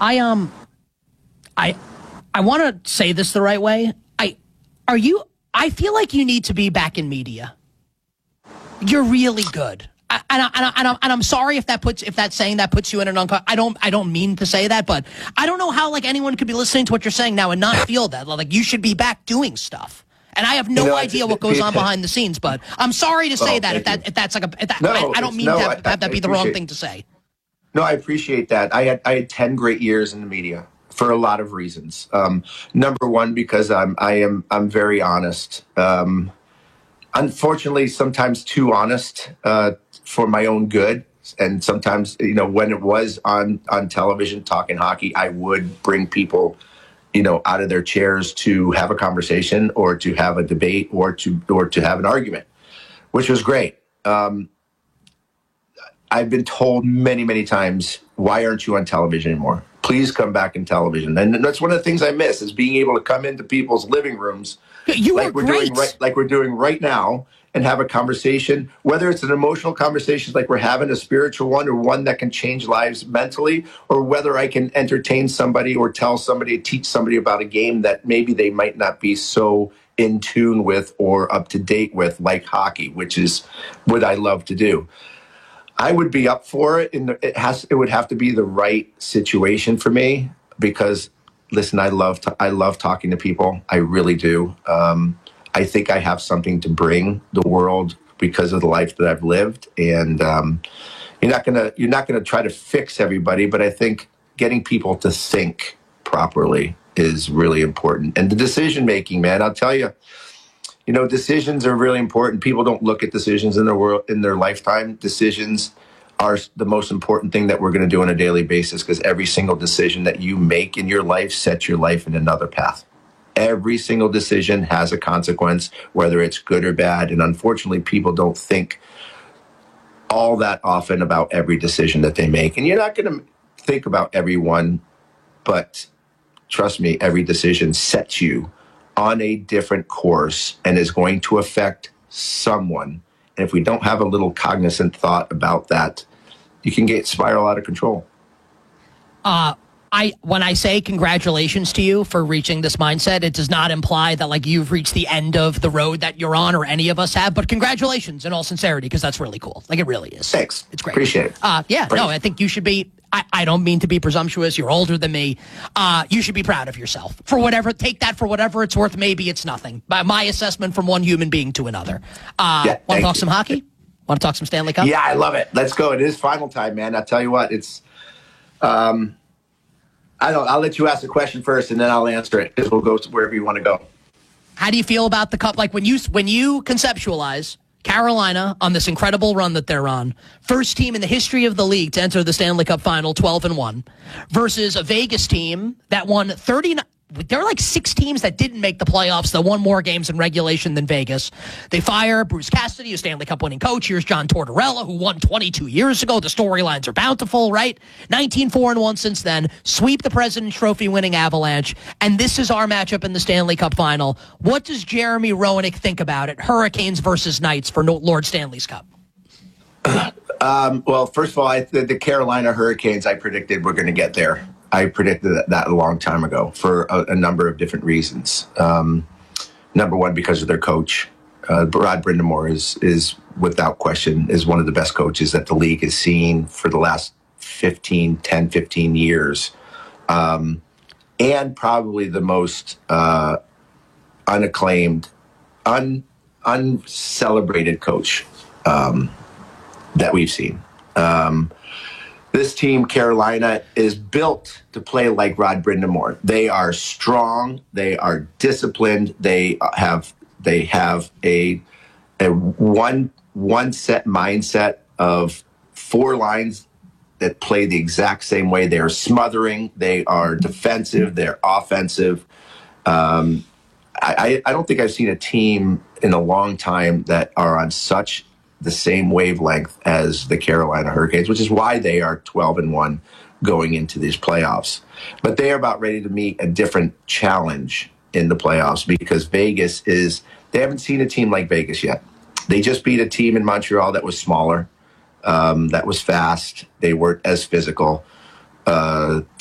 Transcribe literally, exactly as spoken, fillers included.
I um, I I want to say this the right way. I are you? I feel like you need to be back in media. You're really good. I, and, I, and, I, and, I, and I'm sorry if that puts if that saying that puts you in an uncomfortable. I don't I don't mean to say that, but I don't know how like anyone could be listening to what you're saying now and not feel that like you should be back doing stuff. And I have no you know, idea what goes on behind the scenes, but I'm sorry to say oh, that if that you. if that's like a if that, no, I, I don't mean no, to have, I, have that be the wrong thing to say. No, I appreciate that. I had I had ten great years in the media for a lot of reasons. Um, number one, because I'm I am I'm very honest. Um, unfortunately, sometimes too honest uh, for my own good. And sometimes, you know, when it was on on television talking hockey, I would bring people, you know, out of their chairs to have a conversation or to have a debate or to or to have an argument, which was great. Um, I've been told many, many times, why aren't you on television anymore? Please come back in television. And that's one of the things I miss is being able to come into people's living rooms you like we're great. doing right, like we're doing right now and have a conversation, whether it's an emotional conversation like we're having, a spiritual one, or one that can change lives mentally, or whether I can entertain somebody or tell somebody, teach somebody about a game that maybe they might not be so in tune with or up to date with, like hockey, which is what I love to do. I would be up for it. And it has, it would have to be the right situation for me because, listen, I love, to, I love talking to people. I really do. Um, I think I have something to bring the world because of the life that I've lived. And um, you're not gonna, you're not gonna try to fix everybody, but I think getting people to think properly is really important. And the decision making, man, I'll tell you. You know, decisions are really important. People don't look at decisions in their world in their lifetime. Decisions are the most important thing that we're going to do on a daily basis because every single decision that you make in your life sets your life in another path. Every single decision has a consequence, whether it's good or bad. And unfortunately, people don't think all that often about every decision that they make. And you're not going to think about every one, but trust me, every decision sets you on a different course and is going to affect someone. And if we don't have a little cognizant thought about that, you can get spiral out of control. Uh, I when I say congratulations to you for reaching this mindset, it does not imply that like you've reached the end of the road that you're on or any of us have, but congratulations in all sincerity because that's really cool. Like it really is. Thanks. It's great. Appreciate it. Uh, yeah, Praise. no, I think you should be. I, I don't mean to be presumptuous. You're older than me. Uh, you should be proud of yourself for whatever. Take that for whatever it's worth. Maybe it's nothing. By my assessment from one human being to another. Uh, yeah, want to talk you. some hockey? Want to talk some Stanley Cup? Yeah, I love it. Let's go. It is final time, man. I'll tell you what. It's. Um, I don't. I'll let you ask the question first, and then I'll answer it because we'll go wherever you want to go. How do you feel about the cup? Like when you when you conceptualize Carolina on this incredible run that they're on, first team in the history of the league to enter the Stanley Cup final, twelve and one, versus a Vegas team that won thirty-nine. There are like six teams that didn't make the playoffs that won more games in regulation than Vegas. They fire Bruce Cassidy, a Stanley Cup winning coach. Here's John Tortorella, who won twenty-two years ago. The storylines are bountiful, right? nineteen four and one since then. Sweep the President's Trophy winning Avalanche. And this is our matchup in the Stanley Cup final. What does Jeremy Roenick think about it? Hurricanes versus Knights for Lord Stanley's Cup. Um, well, first of all, I, the, the Carolina Hurricanes, I predicted were going to get there. I predicted that, that a long time ago for a, a number of different reasons. Um, number one, because of their coach. Uh, Rod Brind'Amour is, is, without question, is one of the best coaches that the league has seen for the last fifteen, ten, fifteen years. Um, and probably the most uh, unacclaimed, un, uncelebrated coach um, that we've seen. Um, This team, Carolina, is built to play like Rod Brind'Amour. They are strong. They are disciplined. They have they have a a one one set mindset of four lines that play the exact same way. They are smothering. They are defensive. They're offensive. Um, I, I don't think I've seen a team in a long time that are on such the same wavelength as the Carolina Hurricanes, which is why they are twelve and one going into these playoffs. But they are about ready to meet a different challenge in the playoffs because Vegas is, they haven't seen a team like Vegas yet. They just beat a team in Montreal that was smaller, um, that was fast. They weren't as physical. Uh,